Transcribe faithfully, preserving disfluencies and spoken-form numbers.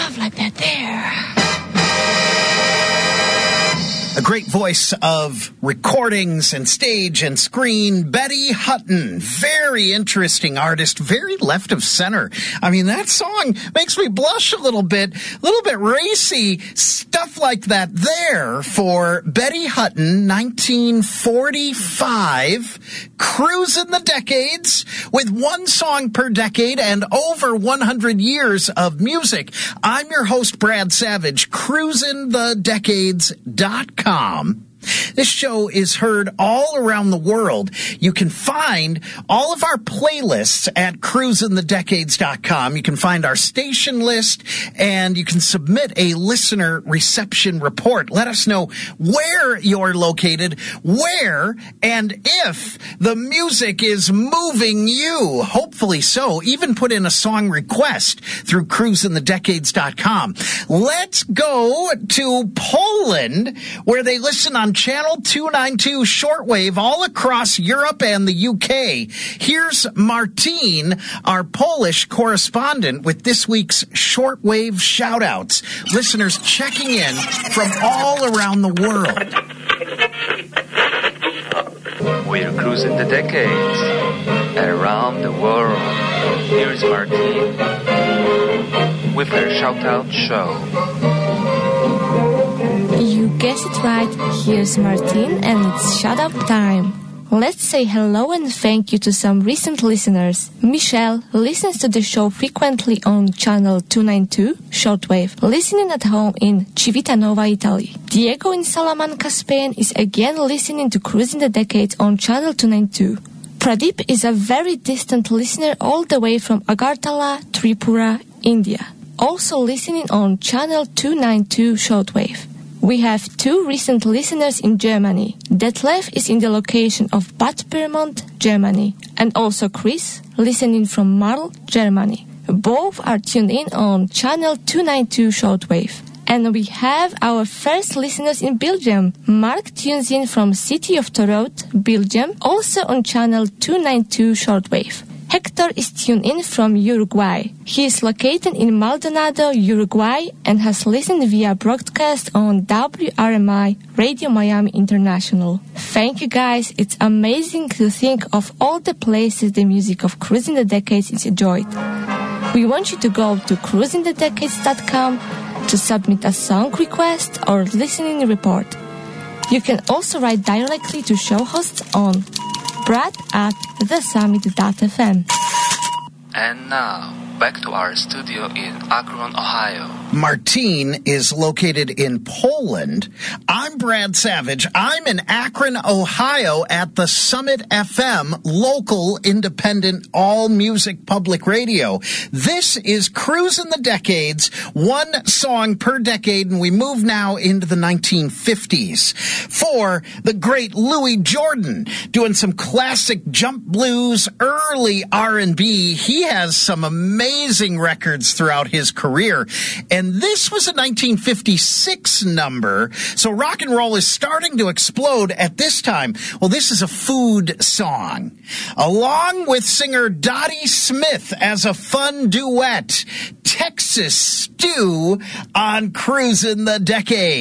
stuff like that there. A great voice of recordings and stage and screen, Betty Hutton. Very interesting artist, very left of center. I mean, that song makes me blush a little bit, a little bit racy, stuff like that there for Betty Hutton, nineteen forty-five, cruising the decades with one song per decade and over one hundred years of music. I'm your host, Brad Savage, cruising the decades dot com. This show is heard all around the world. You can find all of our playlists at cruising the decades dot com. You can find our station list, and you can submit a listener reception report. Let us know where you're located, where, and if the music is moving you. Hopefully so. Even put in a song request through cruising the decades dot com. Let's go to Poland, where they listen on Channel two ninety-two shortwave all across Europe and the U K. Here's Martin, our Polish correspondent, with this week's shortwave shoutouts. Listeners checking in from all around the world. We're cruising the decades around the world. Here's Martin with her shoutout show. You guessed it right, here's Martin and it's shoutout time. Let's say hello and thank you to some recent listeners. Michelle listens to the show frequently on channel two ninety-two, shortwave, listening at home in Civitanova, Italy. Diego in Salamanca, Spain is again listening to Cruising the Decades on channel two ninety-two. Pradeep is a very distant listener all the way from Agartala, Tripura, India, also listening on channel two ninety-two shortwave. We have two recent listeners in Germany. Detlef is in the location of Bad Pyrmont, Germany, and also Chris, listening from Marl, Germany. Both are tuned in on channel two ninety-two shortwave. And we have our first listeners in Belgium. Mark tunes in from City of Torhout, Belgium, also on channel two ninety-two shortwave. Hector is tuned in from Uruguay. He is located in Maldonado, Uruguay, and has listened via broadcast on W R M I Radio Miami International. Thank you guys, it's amazing to think of all the places the music of Cruising the Decades is enjoyed. We want you to go to cruising the decades dot com to submit a song request or listening report. You can also write directly to show hosts on brad at the summit dot f m. And now, back to our studio in Akron, Ohio. Martin is located in Poland. I'm Brad Savage. I'm in Akron, Ohio at the Summit F M, local, independent, all-music public radio. This is Cruising the Decades, one song per decade, and we move now into the nineteen fifties. For the great Louis Jordan, doing some classic jump blues, early R and B. He has some amazing records throughout his career, and this was a nineteen fifty-six number, so rock and roll is starting to explode at this time. Well, this is a food song, along with singer Dottie Smith as a fun duet, Texas Stew on Cruising the Decade.